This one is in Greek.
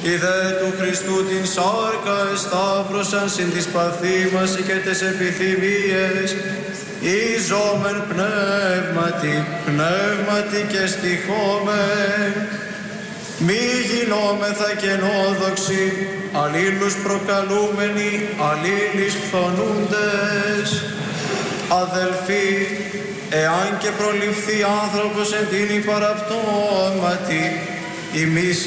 Ιδε του Χριστού την σάρκα εσταύρωσαν συν της παθήμας και τες επιθυμίες, ίζομεν πνεύματι και στοιχόμεν, μη γινόμεθα κενόδοξοι, αλλήλους προκαλούμενοι, αλλήλεις φθονούντες. Αδελφοί, εάν και προληφθεί άνθρωπος εν τίνη παραπτώματι, ημείς